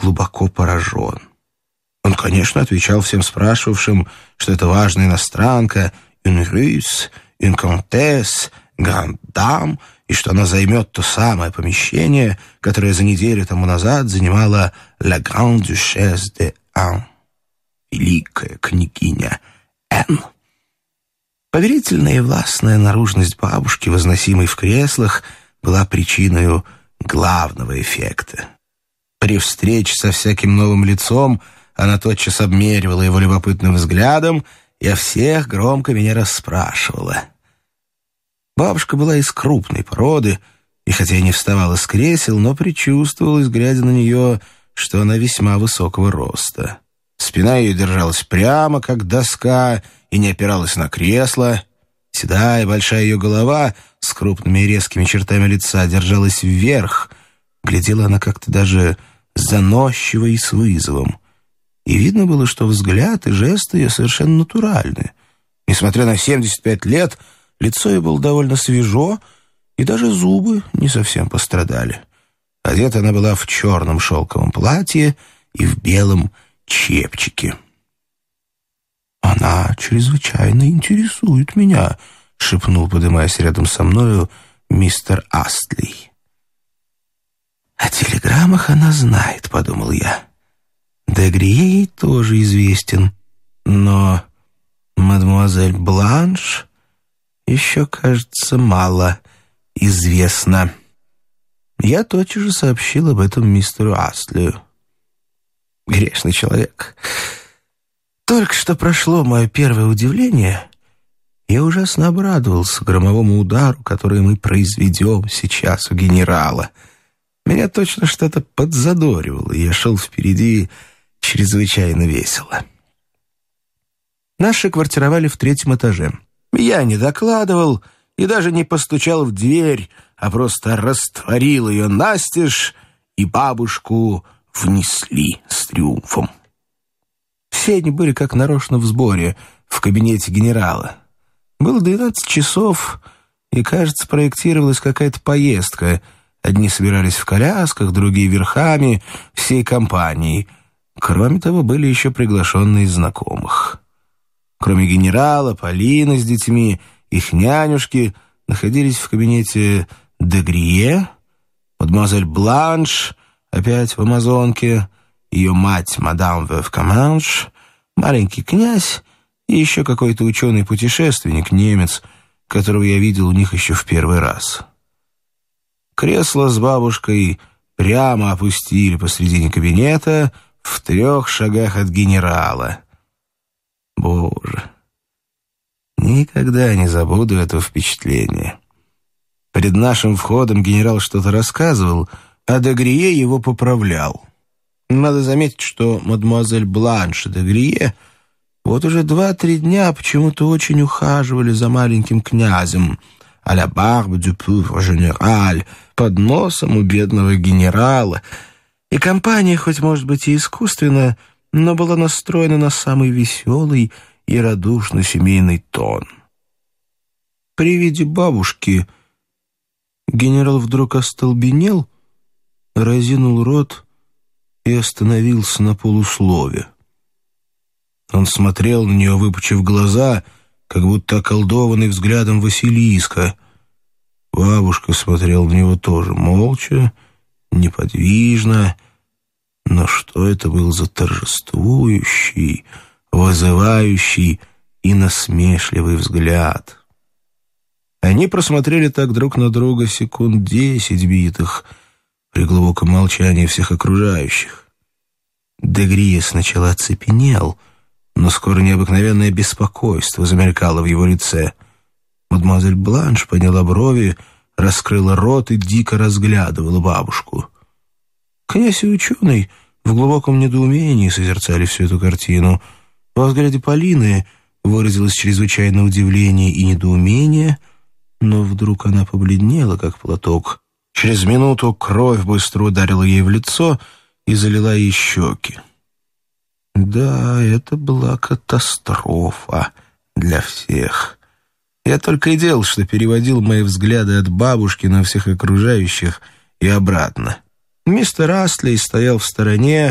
глубоко поражен. Он, конечно, отвечал всем спрашивавшим, что это важная иностранка, une russe, une comtesse, grande dame, и что она займет то самое помещение, которое за неделю тому назад занимала la grande duchesse de N, великая княгиня Н. Поверительная и властная наружность бабушки, возносимой в креслах, была причиной главного эффекта. При встрече со всяким новым лицом она тотчас обмеривала его любопытным взглядом и о всех громко меня расспрашивала. Бабушка была из крупной породы, и хотя и не вставала с кресел, но предчувствовалось, глядя на нее, что она весьма высокого роста. Спина ее держалась прямо, как доска, и не опиралась на кресло. Седая большая ее голова с крупными и резкими чертами лица держалась вверх. Глядела она как-то даже заносчиво и с вызовом. И видно было, что взгляд и жесты ее совершенно натуральны. Несмотря на 75 лет, лицо ее было довольно свежо, и даже зубы не совсем пострадали. Одета она была в черном шелковом платье и в белом чепчике. «Она чрезвычайно интересует меня», — шепнул, подымаясь рядом со мною, мистер Астли. «О телеграммах она знает», — подумал я. Дегрие ей тоже известен, но мадемуазель Бланш еще, кажется, мало известна. Я тотчас же сообщил об этом мистеру Астлию. Грешный человек. Только что прошло мое первое удивление, я ужасно обрадовался громовому удару, который мы произведем сейчас у генерала. Меня точно что-то подзадоривало, и я шел впереди чрезвычайно весело. Наши квартировали в 3-м этаже. Я не докладывал и даже не постучал в дверь, а просто растворил ее настежь, и бабушку внесли с триумфом. Все они были как нарочно в сборе в кабинете генерала. Было 12 часов, и, кажется, проектировалась какая-то поездка. Одни собирались в колясках, другие верхами, всей компанией. Кроме того, были еще приглашенные из знакомых. Кроме генерала, Полины с детьми, их нянюшки находились в кабинете Дегрие, мадемуазель Бланш, опять в амазонке, ее мать, мадам Вевкаманш, маленький князь и еще какой-то ученый-путешественник, немец, которого я видел у них еще в первый раз. Кресло с бабушкой прямо опустили посредине кабинета в 3 шагах от генерала. Боже, никогда не забуду этого впечатления. Перед нашим входом генерал что-то рассказывал, а Дегрие его поправлял. Надо заметить, что мадемуазель Бланш и Дегрие вот уже 2-3 дня почему-то очень ухаживали за маленьким князем, à la barbe du pauvre général, под носом у бедного генерала. И компания, хоть, может быть, и искусственно, но была настроена на самый веселый и радушный семейный тон. При виде бабушки генерал вдруг остолбенел, разинул рот и остановился на полуслове. Он смотрел на нее, выпучив глаза, как будто околдованный взглядом Василиска. Бабушка смотрела на него тоже молча, неподвижно. Но что это был за торжествующий, вызывающий и насмешливый взгляд? Они просмотрели так друг на друга секунд 10 битых, при глубоком молчании всех окружающих. Дегрие сначала оцепенел, но скоро необыкновенное беспокойство замелькало в его лице. Мадемуазель Бланш подняла брови, раскрыла рот и дико разглядывала бабушку. Князь и ученый в глубоком недоумении созерцали всю эту картину. Во взгляде Полины выразилось чрезвычайное удивление и недоумение, но вдруг она побледнела, как платок. Через минуту кровь быстро ударила ей в лицо и залила ей щеки. Да, это была катастрофа для всех. Я только и делал, что переводил мои взгляды от бабушки на всех окружающих и обратно. Мистер Астли стоял в стороне,